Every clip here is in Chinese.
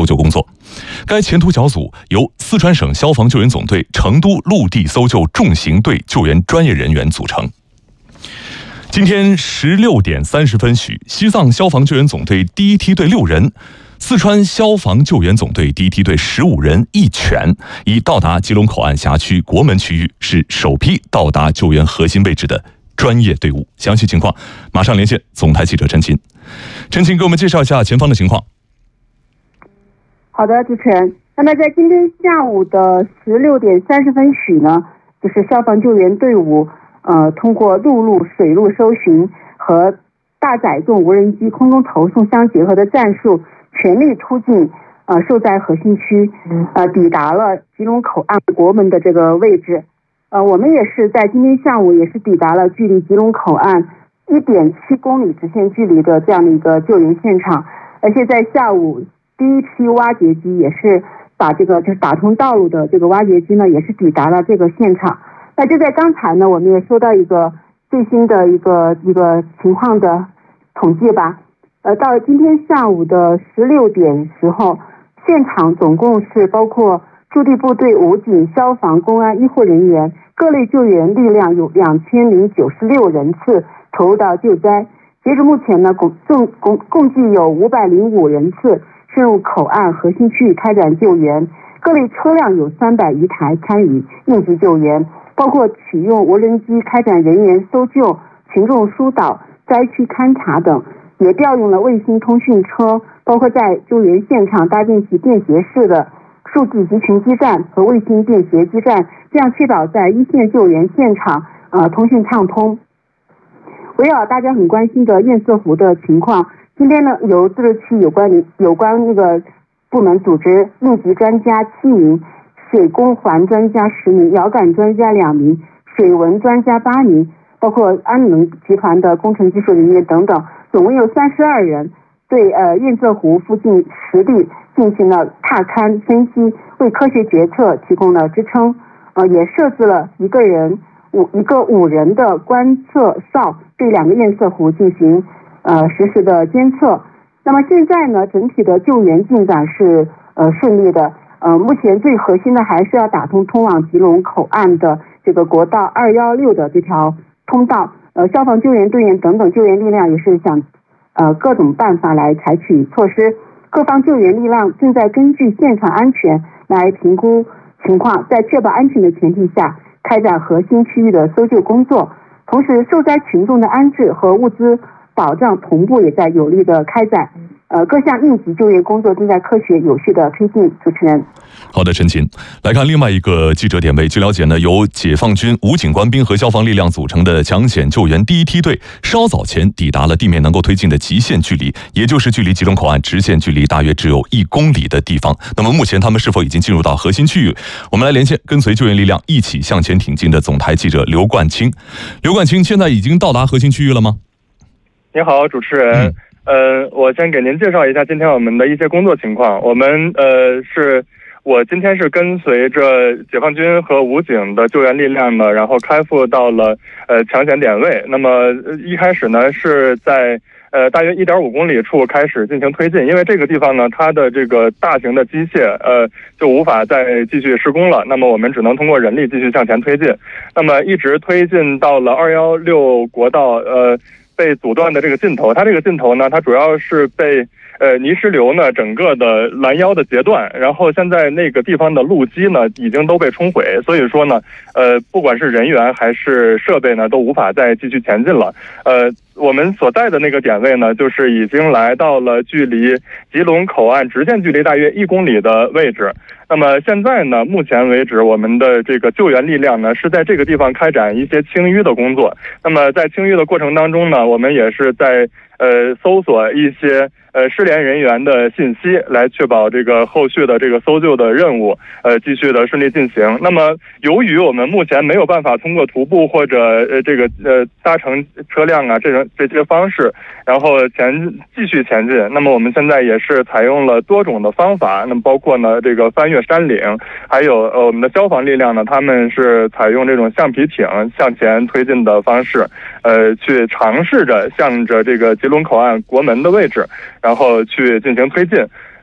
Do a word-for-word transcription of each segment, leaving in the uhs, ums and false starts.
救工作。该前途小组由四川省消防救援总队成都陆地搜救重型队救援专业人员组成。今天十六点三十分许，西藏消防救援总队第一梯队六人，四川消防救援总队第一梯队十五人一犬，已到达吉隆口岸辖区国门区域，是首批到达救援核心位置的专业队伍。详细情况马上连线总台记者陈琴。陈琴给我们介绍一下前方的情况。 好的，主持人。那么在今天下午的十六点三十分许呢，就是消防救援队伍呃，通过陆路、水路搜寻和大载重无人机空中投送相结合的战术，全力突进呃受灾核心区，呃，抵达了吉隆口岸国门的这个位置。呃，我们也是在今天下午也是抵达了距离吉隆口岸一点七公里直线距离的这样的一个救援现场，而且在下午第一批挖掘机也是把这个就是打通道路的这个挖掘机呢，也是抵达了这个现场。那就在刚才呢，我们也收到一个最新的一个一个情况的统计吧。呃，到今天下午的十六点时候，现场总共是包括驻地部队、武警、消防、公安、医护人员各类救援力量有两千零九十六人次投入到救灾。截至目前呢，共共共共计有五百零五人次深入口岸核心区域开展救援，各类车辆有三百余台参与应急救援。包括启用无人机开展人员搜救、群众疏导、灾区勘察等，也调用了卫星通讯车，包括在救援现场搭建起便携式的数据集群基站和卫星便携基站，这样确保在一线救援现场呃通讯畅通。围绕大家很关心的堰塞湖的情况，今天呢由自治区有关有关那个部门组织应急专家七名。水工环专家十名，遥感专家两名，水文专家八名，包括安能集团的工程技术人员等等，总共有三十二人，对呃堰塞湖附近实地进行了踏勘分析，为科学决策提供了支撑。呃，也设置了一个人五一个五人的观测哨，对两个堰塞湖进行呃实时的监测。那么现在呢，整体的救援进展是呃顺利的。呃，目前最核心的还是要打通通往吉隆口岸的这个国道二一六的这条通道。呃，消防救援队员等等救援力量也是想，呃，各种办法来采取措施。各方救援力量正在根据现场安全来评估情况，在确保安全的前提下，开展核心区域的搜救工作。同时，受灾群众的安置和物资保障同步也在有力的开展。呃，各项应急救援工作正在科学有序的推进。主持人， 好的，陈琴。来看另外一个记者点位，据了解呢，由解放军、武警官兵和消防力量组成的抢险救援第一梯队，稍早前抵达了地面能够推进的极限距离，也就是距离吉隆口岸直线距离大约只有一公里的地方。那么目前他们是否已经进入到核心区域？我们来连线跟随救援力量一起向前挺进的总台记者刘冠清。刘冠清，现在已经到达核心区域了吗？ 你好，主持人。嗯呃，我先给您介绍一下今天我们的一些工作情况。我们呃是，我今天是跟随着解放军和武警的救援力量呢，然后开赴到了呃抢险点位。那么一开始呢是在呃大约一点五公里处开始进行推进，因为这个地方呢它的这个大型的机械呃就无法再继续施工了，那么我们只能通过人力继续向前推进。那么一直推进到了二一六国道呃。被阻断的这个尽头，它这个尽头呢，它主要是被呃泥石流呢整个的拦腰的截断，然后现在那个地方的路基呢已经都被冲毁，所以说呢，呃，不管是人员还是设备呢，都无法再继续前进了。呃，我们所在的那个点位呢，就是已经来到了距离吉隆口岸直线距离大约一公里的位置。那么现在呢，目前为止，我们的这个救援力量呢是在这个地方开展一些清淤的工作。那么在清淤的过程当中呢，我们也是在呃搜索一些呃失联人员的信息，来确保这个后续的这个搜救的任务呃继续的顺利进行。那么由于我们目前没有办法通过徒步或者呃这个呃搭乘车辆啊这种这些方式，然后前继续前进，那么我们现在也是采用了多种的方法，那么包括呢这个翻越山岭，还有呃我们的消防力量呢，他们是采用这种橡皮艇向前推进的方式，呃去尝试着向着这个吉隆口岸国门的位置，然后去进行推进。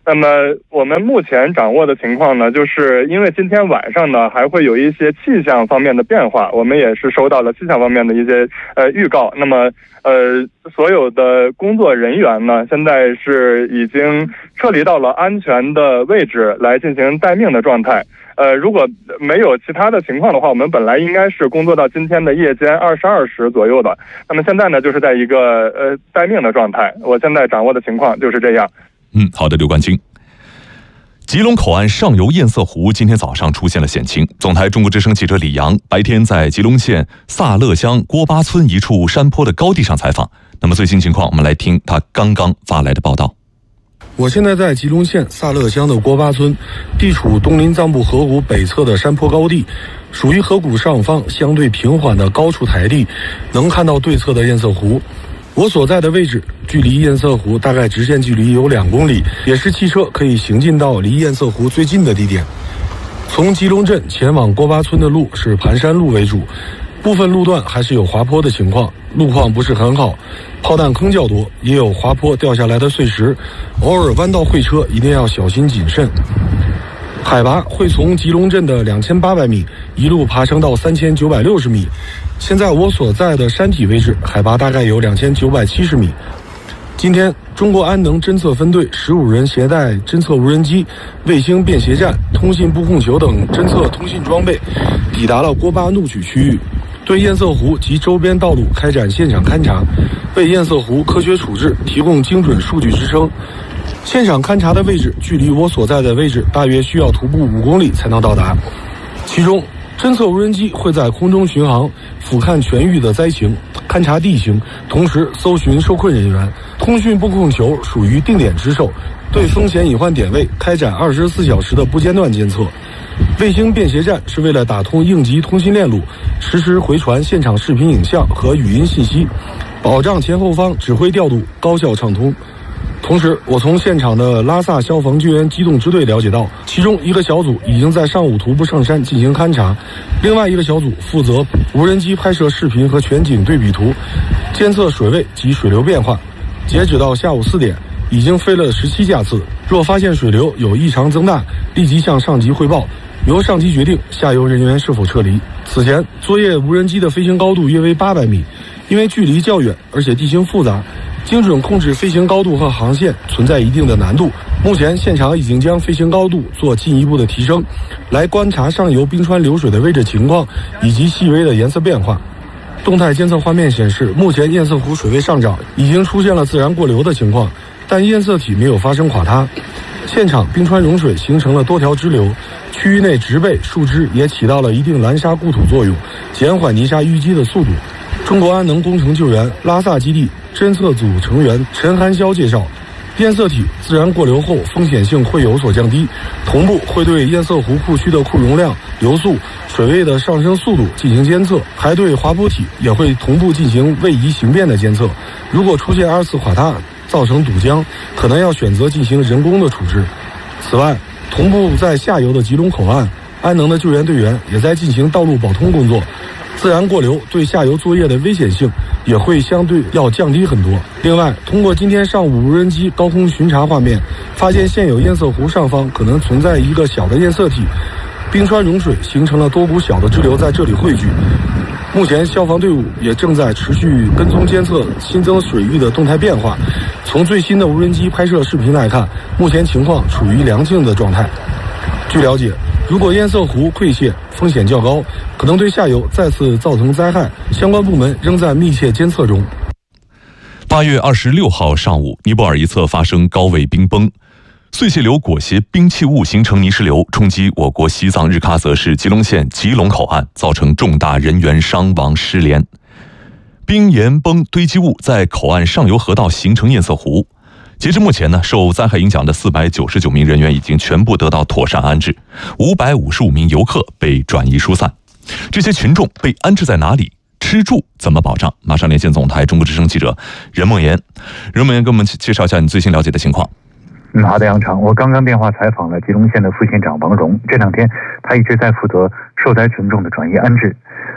那么我们目前掌握的情况呢，就是因为今天晚上呢还会有一些气象方面的变化，我们也是收到了气象方面的一些呃预告。那么呃所有的工作人员呢，现在是已经撤离到了安全的位置来进行待命的状态。呃，如果没有其他的情况的话，我们本来应该是工作到今天的夜间二十二时左右的。那么现在呢，就是在一个呃待命的状态。我现在掌握的情况就是这样。 嗯，好的，刘冠京。吉隆口岸上游堰塞湖今天早上出现了险情。总台中国之声记者李阳白天在吉隆县萨勒乡郭巴村一处山坡的高地上采访。那么最新情况，我们来听他刚刚发来的报道。 我现在在吉隆县萨勒乡的郭巴村，地处东林藏布河谷北侧的山坡高地，属于河谷上方相对平缓的高处台地，能看到对侧的堰塞湖。我所在的位置距离堰塞湖大概直线距离有两公里，也是汽车可以行进到离堰塞湖最近的地点。从吉隆镇前往郭巴村的路是盘山路为主，部分路段还是有滑坡的情况，路况不是很好，炮弹坑较多，也有滑坡掉下来的碎石，偶尔弯道会车一定要小心谨慎。海拔会从吉隆镇的两千八百米一路爬升到三千九百六十米，现在我所在的山体位置海拔大概有两千九百七十米。今天中国安能侦测分队十五人携带侦测无人机、卫星便携站、通信布控球等侦测通信装备，抵达了郭巴怒曲区域，对堰塞湖及周边道路开展现场勘查，为堰塞湖科学处置提供精准数据支撑。现场勘查的位置距离我所在的位置大约需要徒步五公里才能到达。其中侦测无人机会在空中巡航，俯瞰全域的灾情，勘察地形，同时搜寻受困人员。通讯布控球属于定点值守，对风险隐患点位开展二十四小时的不间断监测。卫星便携站是为了打通应急通信链路，实时回传现场视频影像和语音信息，保障前后方指挥调度高效畅通。同时，我从现场的拉萨消防救援机动支队了解到，其中一个小组已经在上午徒步上山进行勘察，另外一个小组负责无人机拍摄视频和全景对比图，监测水位及水流变化。截止到下午四点，已经飞了十七架次，若发现水流有异常增大，立即向上级汇报，由上级决定下游人员是否撤离。此前，作业无人机的飞行高度约为八百米，因为距离较远，而且地形复杂，精准控制飞行高度和航线存在一定的难度。目前现场已经将飞行高度做进一步的提升，来观察上游冰川流水的位置情况以及细微的颜色变化。动态监测画面显示，目前堰塞湖水位上涨，已经出现了自然过流的情况，但堰塞体没有发生垮塌。现场冰川融水形成了多条支流，区域内植被、树枝也起到了一定拦沙固土作用，减缓泥沙淤积的速度。中国安能工程救援拉萨基地侦测组成员陈寒霄介绍，堰塞体自然过流后风险性会有所降低，同步会对堰塞湖库区的库容量、流速、水位的上升速度进行监测，还对滑坡体也会同步进行位移形变的监测。如果出现二次垮塌造成堵浆，可能要选择进行人工的处置。此外，同步在下游的吉隆口岸，安能的救援队员也在进行道路保通工作，自然过流对下游作业的危险性也会相对要降低很多。另外，通过今天上午无人机高空巡查画面，发现现有堰塞湖上方可能存在一个小的堰塞体，冰川融水形成了多股小的支流在这里汇聚。目前消防队伍也正在持续跟踪监测新增水域的动态变化。从最新的无人机拍摄视频来看，目前情况处于良性的状态。据了解，如果堰塞湖溃泄，风险较高，可能对下游再次造成灾害，相关部门仍在密切监测中。 八月二十六号上午，尼泊尔一侧发生高位冰崩，碎屑流裹挟冰气雾形成泥石流，冲击我国西藏日喀则市吉隆县吉隆口岸，造成重大人员伤亡失联。冰岩崩堆积物在口岸上游河道形成堰塞湖。截至目前呢，受灾害影响的四百九十九名人员已经全部得到妥善安置，五百五十五名游客被转移疏散。这些群众被安置在哪里？吃住怎么保障？马上连线总台中国之声记者任梦妍。任梦妍，给我们介绍一下你最新了解的情况。 嗯，好的，杨常，我刚刚电话采访了吉隆县的副县长王荣，这两天他一直在负责受灾群众的转移安置。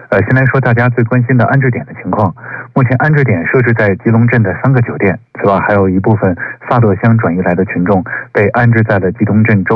呃，先来说大家最关心的安置点的情况。目前安置点设置在吉隆镇的三个酒店，此外还有一部分萨勒乡转移来的群众被安置在了吉隆镇州